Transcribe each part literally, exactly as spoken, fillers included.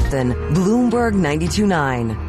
Boston, Bloomberg ninety-two point nine.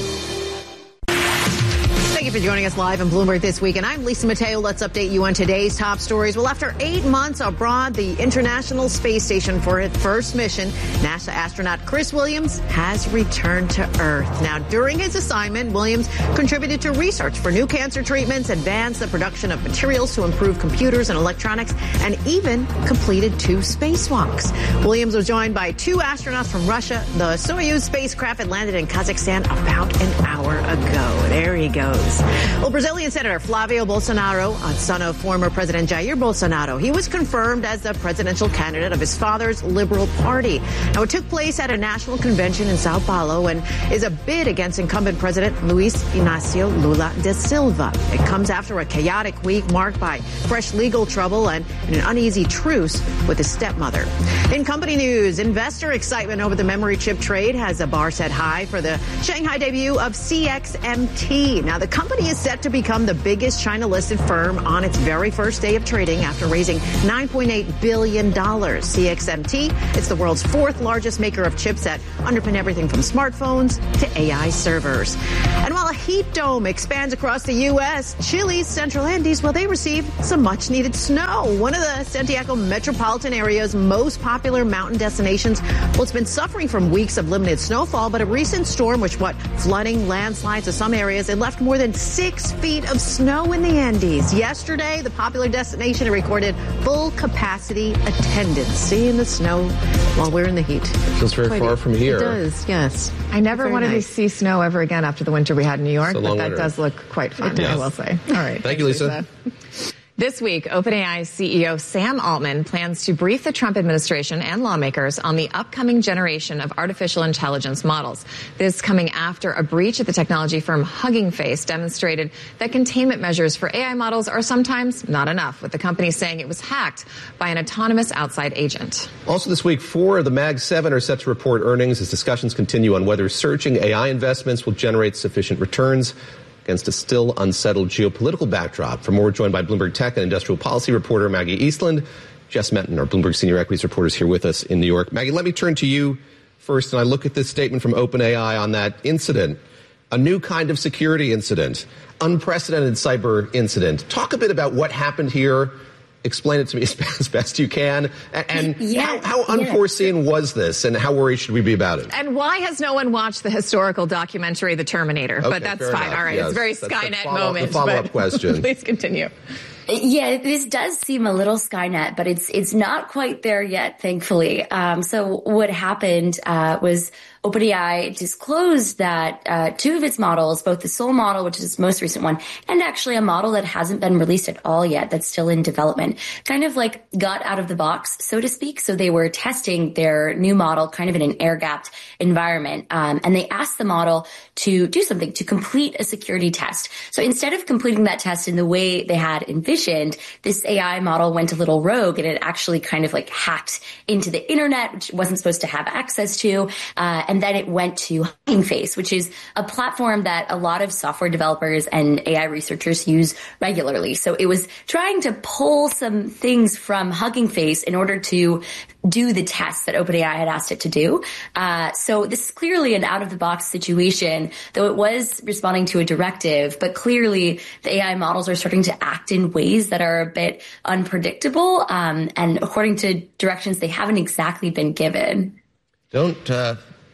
Thank you for joining us live on Bloomberg This Week. And I'm Lisa Mateo. Let's update you on today's top stories. Well, after eight months abroad, the International Space Station for its first mission, NASA astronaut Chris Williams has returned to Earth. Now, during his assignment, Williams contributed to research for new cancer treatments, advanced the production of materials to improve computers and electronics, and even completed two spacewalks. Williams was joined by two astronauts from Russia. The Soyuz spacecraft had landed in Kazakhstan about an hour ago. There he goes. Well, Brazilian Senator Flavio Bolsonaro, a son of former President Jair Bolsonaro, he was confirmed as the presidential candidate of his father's Liberal Party. Now, it took place at a national convention in Sao Paulo and is a bid against incumbent President Luiz Inácio Lula da Silva. It comes after a chaotic week marked by fresh legal trouble and an uneasy truce with his stepmother. In company news, investor excitement over the memory chip trade has a bar set high for the Shanghai debut of C X M T. Now, the company is set to become the biggest China-listed firm on its very first day of trading after raising nine point eight billion dollars. C X M T, it's the world's fourth largest maker of chips that underpin everything from smartphones to A I servers. And while a heat dome expands across the U S, Chile's Central Andes, well, they received some much-needed snow. One of the Santiago metropolitan area's most popular mountain destinations, well, it's been suffering from weeks of limited snowfall, but a recent storm, which brought flooding, landslides to some areas, it left more than six feet of snow in the Andes. Yesterday, the popular destination recorded full capacity attendance. Seeing the snow while we're in the heat. Feels very Quite far it. from here. It does, yes. I never wanted nice. to see snow ever again after the winter we had in New York, It's a but long that winter. does look quite fun, Yes. I will say. All right. Thank you, Lisa. Lisa. This week, OpenAI C E O Sam Altman plans to brief the Trump administration and lawmakers on the upcoming generation of artificial intelligence models. This coming after a breach at the technology firm Hugging Face demonstrated that containment measures for A I models are sometimes not enough, with the company saying it was hacked by an autonomous outside agent. Also this week, four of the Mag seven are set to report earnings as discussions continue on whether surging A I investments will generate sufficient returns against a still unsettled geopolitical backdrop. For more, we're joined by Bloomberg Tech and Industrial Policy reporter Maggie Eastland. Jess Menton, our Bloomberg Senior Equities reporter, is here with us in New York. Maggie, let me turn to you first, and I look at this statement from OpenAI on that incident, a new kind of security incident, unprecedented cyber incident. Talk a bit about what happened here. Explain it to me as best, as best you can. And yeah, how, how unforeseen yeah. was this, and how worried should we be about it? And why has no one watched the historical documentary, The Terminator? Okay, but that's fine. Enough. All right. Yes. It's a very That's Skynet the follow, moment. The follow-up question. Please continue. Yeah, this does seem a little Skynet, but it's it's not quite there yet, thankfully. Um, so what happened uh, was OpenAI disclosed that uh, two of its models, both the Soul model, which is its most recent one, and actually a model that hasn't been released at all yet, that's still in development, kind of like got out of the box, so to speak. So they were testing their new model kind of in an air-gapped environment, um, and they asked the model to do something, to complete a security test. So instead of completing that test in the way they had envisioned, this A I model went a little rogue, and it actually kind of like hacked into the internet, which it wasn't supposed to have access to, uh, and then it went to Hugging Face, which is a platform that a lot of software developers and A I researchers use regularly. So it was trying to pull some things from Hugging Face in order to do the tests that OpenAI had asked it to do. Uh, so this is clearly an out-of-the-box situation, though it was responding to a directive, but clearly the A I models are starting to act in ways that are a bit unpredictable, um, and according to directions they haven't exactly been given. Don't... Uh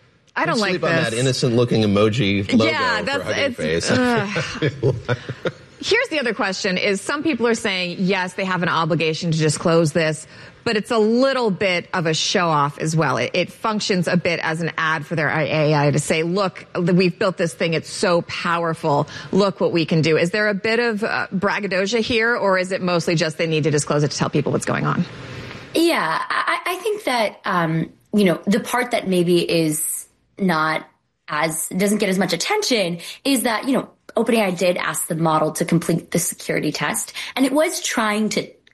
I don't like sleep this. on that innocent-looking emoji logo yeah, for that's Hugging it's, Face. Uh, here's the other question: is some people are saying yes, they have an obligation to disclose this, but it's a little bit of a show-off as well. It, it functions a bit as an ad for their A I to say, "Look, we've built this thing; it's so powerful. Look what we can do." Is there a bit of uh, braggadocio here, or is it mostly just they need to disclose it to tell people what's going on? Yeah, I, I think that um, you know the part that maybe is not as doesn't get as much attention is that, you know, OpenAI did ask the model to complete the security test, and it was trying to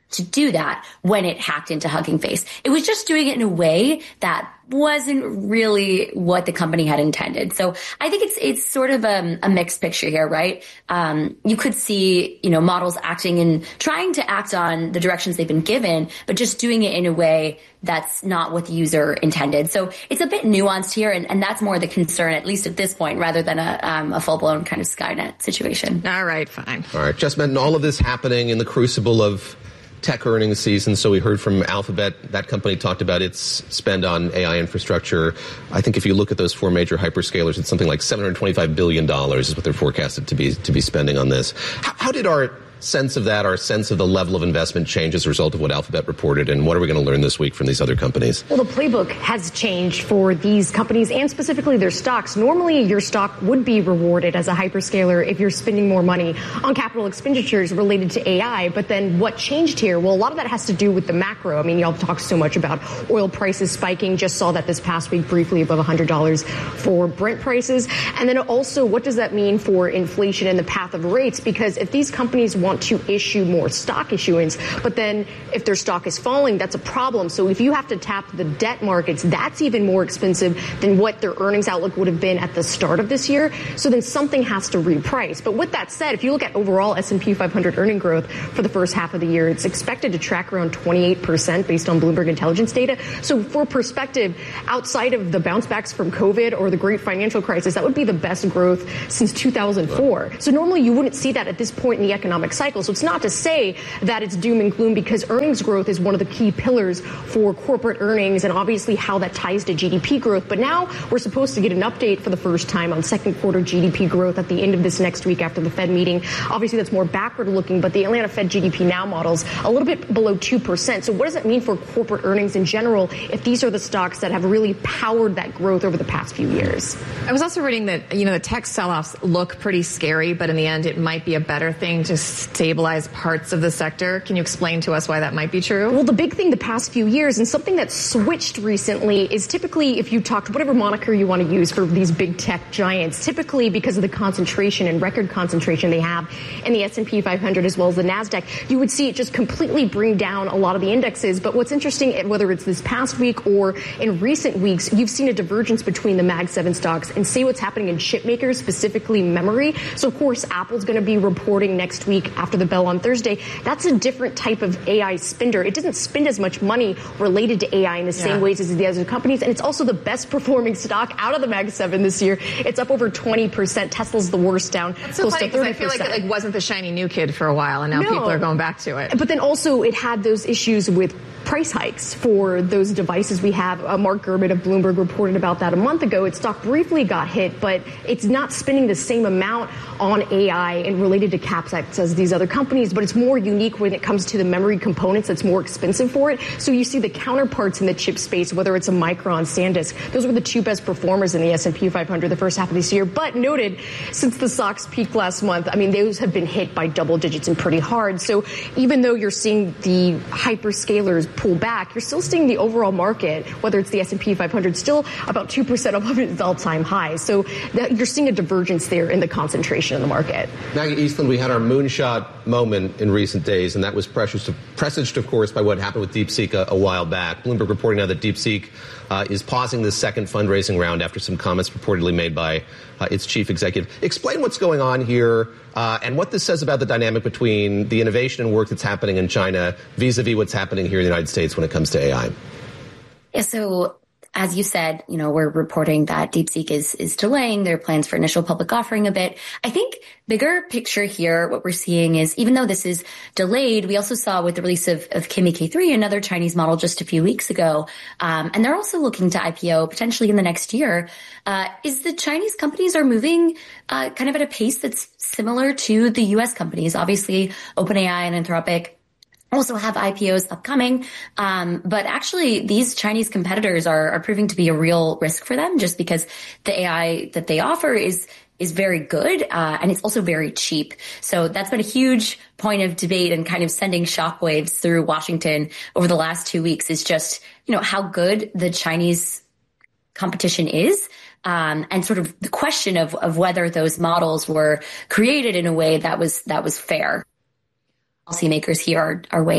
to do that when it hacked into Hugging Face. It was just doing it in a way that wasn't really what the company had intended. So I think it's it's sort of a, a mixed picture here, right? Um, you could see, you know, models acting and trying to act on the directions they've been given, but just doing it in a way that's not what the user intended. So it's a bit nuanced here, and, and that's more the concern, at least at this point, rather than a, um, a full-blown kind of Skynet situation. All right, fine. All right, Jess Menton, all of this happening in the crucible of tech earnings season. So we heard from Alphabet. That company talked about its spend on A I infrastructure. I think if you look at those four major hyperscalers, it's something like seven hundred twenty-five billion dollars is what they're forecasted to be to be spending on this. How, how did our sense of that, our sense of the level of investment change as a result of what Alphabet reported, and what are we going to learn this week from these other companies? Well, the playbook has changed for these companies and specifically their stocks. Normally, your stock would be rewarded as a hyperscaler if you're spending more money on capital expenditures related to A I. But then what changed here? Well, a lot of that has to do with the macro. I mean, y'all talk so much about oil prices spiking. Just saw that this past week briefly above one hundred dollars for Brent prices. And then also, what does that mean for inflation and the path of rates? Because if these companies want to issue more stock issuance, but then if their stock is falling, that's a problem. So if you have to tap the debt markets, that's even more expensive than what their earnings outlook would have been at the start of this year. So then something has to reprice. But with that said, if you look at overall S and P five hundred earning growth for the first half of the year, it's expected to track around twenty-eight percent based on Bloomberg intelligence data. So for perspective, outside of the bounce backs from COVID or the great financial crisis, that would be the best growth since two thousand four. So normally you wouldn't see that at this point in the economic cycle. So it's not to say that it's doom and gloom, because earnings growth is one of the key pillars for corporate earnings and obviously how that ties to G D P growth. But now we're supposed to get an update for the first time on second quarter G D P growth at the end of this next week after the Fed meeting. Obviously that's more backward looking, but the Atlanta Fed G D P Now models a little bit below two percent. So what does that mean for corporate earnings in general if these are the stocks that have really powered that growth over the past few years? I was also reading that, you know, the tech sell-offs look pretty scary, but in the end it might be a better thing to stabilize parts of the sector. Can you explain to us why that might be true? Well, the big thing the past few years, and something that's switched recently, is typically if you talked whatever moniker you want to use for these big tech giants, typically because of the concentration and record concentration they have in the S and P five hundred as well as the NASDAQ, you would see it just completely bring down a lot of the indexes. But what's interesting, whether it's this past week or in recent weeks, you've seen a divergence between the Mag seven stocks and see what's happening in chip makers, specifically memory. So, of course, Apple's going to be reporting next week after the bell on Thursday. That's a different type of A I spender. It doesn't spend as much money related to A I in the same yeah. ways as the other companies. And it's also the best performing stock out of the Mag seven this year. It's up over twenty percent. Tesla's the worst, down That's so close funny, to thirty I percent. feel like it like, wasn't the shiny new kid for a while, and now no. people are going back to it. But then also it had those issues with price hikes for those devices we have. Uh, Mark Gurman of Bloomberg reported about that a month ago. Its stock briefly got hit, but it's not spending the same amount on A I and related to CapEx as these other companies, but it's more unique when it comes to the memory components that's more expensive for it. So you see the counterparts in the chip space, whether it's a Micron, SanDisk, those were the two best performers in the S and P five hundred the first half of this year. But noted, since the stocks peaked last month, I mean, those have been hit by double digits and pretty hard. So even though you're seeing the hyperscalers pull back, you're still seeing the overall market, whether it's the S and P five hundred, still about two percent above its all-time high. So that you're seeing a divergence there in the concentration in the market. Maggie Eastland, we had our moonshot moment in recent days, and that was presaged, presaged of course, by what happened with DeepSeek a, a while back. Bloomberg reporting now that DeepSeek uh, is pausing the second fundraising round after some comments purportedly made by uh, its chief executive. Explain what's going on here uh, and what this says about the dynamic between the innovation and work that's happening in China vis-a-vis what's happening here in the United States when it comes to A I. Yeah, so as you said, you know, we're reporting that DeepSeek is is delaying their plans for initial public offering a bit. I think bigger picture here, what we're seeing is, even though this is delayed, we also saw with the release of, of Kimi K three, another Chinese model just a few weeks ago, um, and they're also looking to I P O potentially in the next year, uh, is the Chinese companies are moving uh, kind of at a pace that's similar to the U S companies. Obviously, OpenAI and Anthropic also have I P Os upcoming. Um, but actually these Chinese competitors are, are proving to be a real risk for them, just because the A I that they offer is, is very good. Uh, and it's also very cheap. So that's been a huge point of debate and kind of sending shockwaves through Washington over the last two weeks is just, you know, how good the Chinese competition is. Um, and sort of the question of, of whether those models were created in a way that was, that was fair. Policymakers here are, are weighing.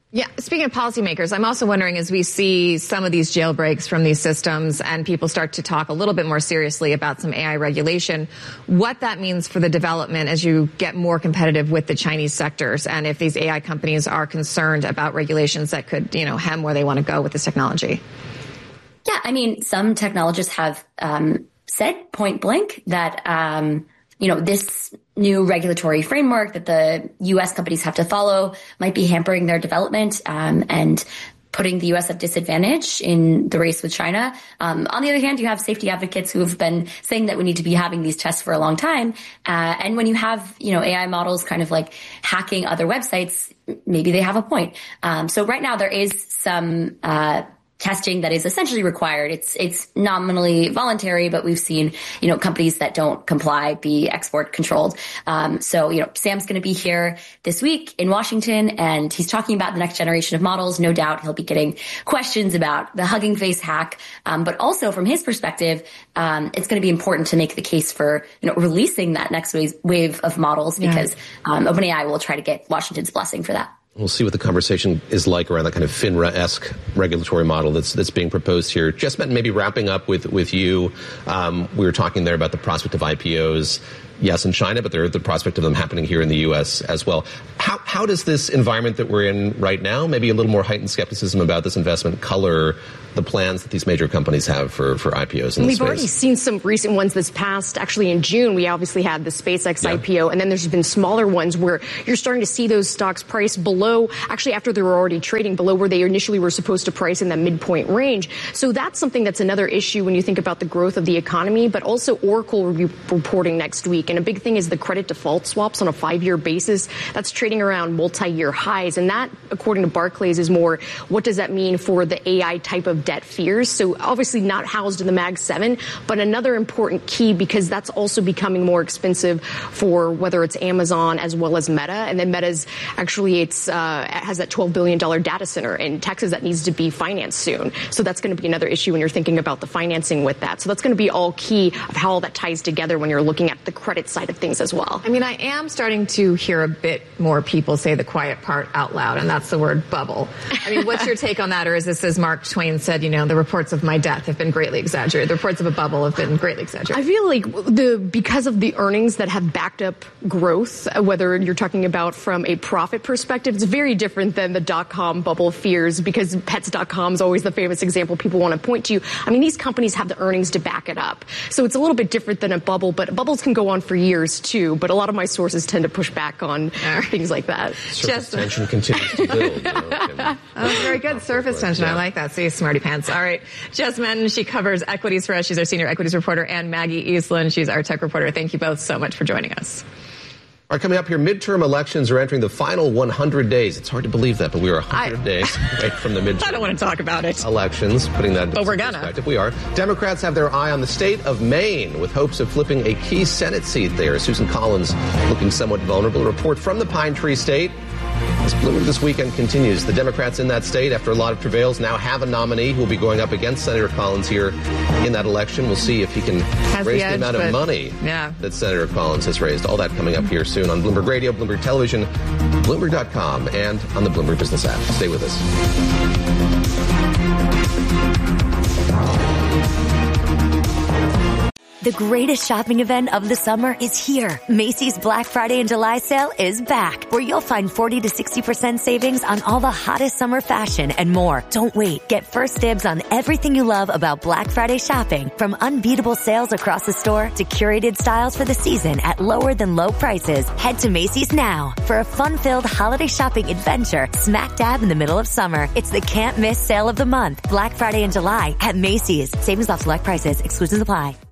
Yeah, speaking of policymakers, I'm also wondering, as we see some of these jailbreaks from these systems and people start to talk a little bit more seriously about some A I regulation, what that means for the development as you get more competitive with the Chinese sectors, and if these A I companies are concerned about regulations that could, you know, hem where they want to go with this technology. Yeah, I mean, some technologists have um, said point blank that, um, you know, this new regulatory framework that the U S companies have to follow might be hampering their development um, and putting the U S at disadvantage in the race with China. Um, on the other hand, you have safety advocates who have been saying that we need to be having these tests for a long time. Uh, and when you have, you know, A I models kind of like hacking other websites, maybe they have a point. Um, so right now there is some uh testing that is essentially required. It's it's nominally voluntary, but we've seen, you know, companies that don't comply be export controlled. Um, so, you know, Sam's going to be here this week in Washington, and he's talking about the next generation of models. No doubt he'll be getting questions about the Hugging Face hack. Um, but also from his perspective, um, it's going to be important to make the case for, you know, releasing that next wave, wave of models because yeah. um, OpenAI will try to get Washington's blessing for that. We'll see what the conversation is like around that kind of FINRA-esque regulatory model that's that's being proposed here. Just maybe wrapping up with with you, um, we were talking there about the prospect of I P Os. Yes, in China, but there's the prospect of them happening here in the U S as well. How how does this environment that we're in right now, maybe a little more heightened skepticism about this investment, color the plans that these major companies have for, for I P Os in this space? We've already seen some recent ones this past, actually in June, we obviously had the SpaceX yeah. I P O, and then there's been smaller ones where you're starting to see those stocks price below, actually after they were already trading below where they initially were supposed to price in that midpoint range. So that's something that's another issue when you think about the growth of the economy, but also Oracle will be reporting next week. And a big thing is the credit default swaps on a five-year basis. That's trading around multi-year highs. And that, according to Barclays, is more, what does that mean for the A I type of debt fears? So obviously not housed in the Mag seven, but another important key because that's also becoming more expensive for whether it's Amazon as well as Meta. And then Meta's actually, it's uh, has that twelve billion dollars data center in Texas that needs to be financed soon. So that's going to be another issue when you're thinking about the financing with that. So that's going to be all key of how all that ties together when you're looking at the credit side of things as well. I mean, I am starting to hear a bit more people say the quiet part out loud, and that's the word bubble. I mean, what's your take on that? Or is this, as Mark Twain said, you know, the reports of my death have been greatly exaggerated. The reports of a bubble have been greatly exaggerated. I feel like the because of the earnings that have backed up growth, whether you're talking about from a profit perspective, it's very different than the dot-com bubble fears because pets dot com is always the famous example people want to point to. I mean, these companies have the earnings to back it up. So it's a little bit different than a bubble, but bubbles can go on for years too. But a lot of my sources tend to push back on right. things like that. Surface Just, tension continues to build. You know, oh, very good. Surface tension. Yeah. I like that. See, smarty pants. All right. Jess Menton, she covers equities for us. She's our senior equities reporter, and Maggie Eastland, she's our tech reporter. Thank you both so much for joining us. All right, coming up here, midterm elections are entering the final one hundred days. It's hard to believe that, but we are one hundred I, days away from the midterm. I don't want to talk about it. Elections, putting that into but we're gonna. perspective. We are. Democrats have their eye on the state of Maine with hopes of flipping a key Senate seat there. Susan Collins looking somewhat vulnerable. A report from the Pine Tree State. As Bloomberg This Weekend continues, the Democrats in that state, after a lot of travails, now have a nominee who will be going up against Senator Collins here in that election. We'll see if he can has raise the, edge, the amount of money yeah. that Senator Collins has raised. All that coming up here soon on Bloomberg Radio, Bloomberg Television, Bloomberg dot com, and on the Bloomberg Business app. Stay with us. The greatest shopping event of the summer is here. Macy's Black Friday and July sale is back, where you'll find forty to sixty percent savings on all the hottest summer fashion and more. Don't wait. Get first dibs on everything you love about Black Friday shopping, from unbeatable sales across the store to curated styles for the season at lower than low prices. Head to Macy's now for a fun-filled holiday shopping adventure smack dab in the middle of summer. It's the can't miss sale of the month. Black Friday in July at Macy's. Savings off select prices. Exclusions apply.